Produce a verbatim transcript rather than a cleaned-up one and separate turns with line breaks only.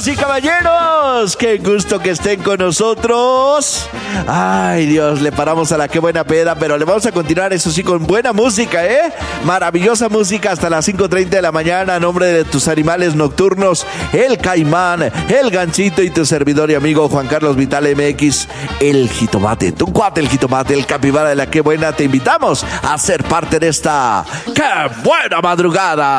Damas y caballeros, qué gusto que estén con nosotros. Ay, Dios, le paramos a la qué buena peda, pero le vamos a continuar, eso sí, con buena música, ¿eh? Maravillosa música hasta las cinco treinta de la mañana, a nombre de tus animales nocturnos, el Caimán, el Ganchito y tu servidor y amigo Juan Carlos Vital M X, el Jitomate, tu cuate el Jitomate, el capibara de la qué buena. Te invitamos a ser parte de esta qué buena madrugada.